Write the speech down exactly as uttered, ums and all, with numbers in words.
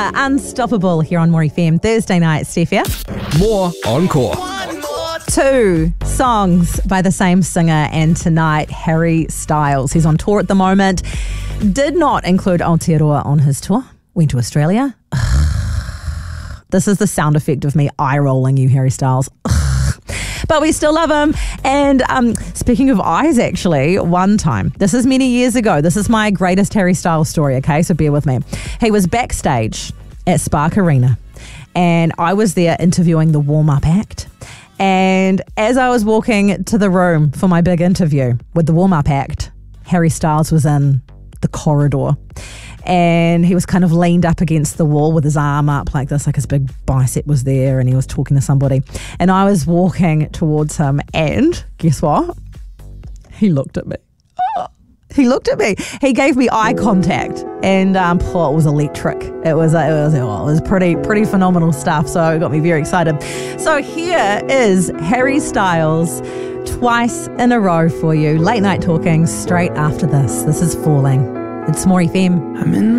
Unstoppable here on More F M. Thursday night, Steph here. More Encore. Two songs by the same singer, and tonight, Harry Styles. He's on tour at the moment. Did not include Aotearoa on his tour. Went to Australia. This is the sound effect of me eye-rolling you, Harry Styles. But we still love him. And um, speaking of eyes, actually, one time, this is many years ago, this is my greatest Harry Styles story, okay? So bear with me. He was backstage at Spark Arena, and I was there interviewing the warm-up act. And as I was walking to the room for my big interview with the warm-up act, Harry Styles was in the corridor. And he was kind of leaned up against the wall with his arm up like this, like his big bicep was there, and he was talking to somebody. And I was walking towards him, and guess what? He looked at me. Oh, he looked at me. He gave me eye contact, and um, oh, it was electric. It was, it was, it was pretty, pretty phenomenal stuff. So it got me very excited. So here is Harry Styles twice in a row for you. Late night talking straight after this. This is Falling. It's More F M. I'm in